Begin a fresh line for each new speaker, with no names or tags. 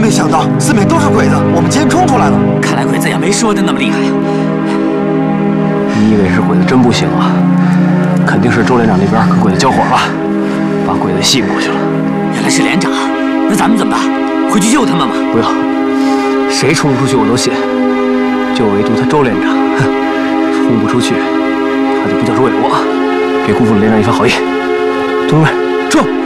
没想到四面都是鬼子，我们竟然冲出来了。
看来鬼子也没说的那么厉害。
你以为是鬼子真不行啊？肯定是周连长那边跟鬼子交火了，把鬼子吸引过去了。
原来是连长，那咱们怎么办？回去救他们吗？
不要，谁冲出去我都信，就唯独他周连长，哼，冲不出去，他就不叫周伟国。别辜负了连长一番好意。同志们，撤！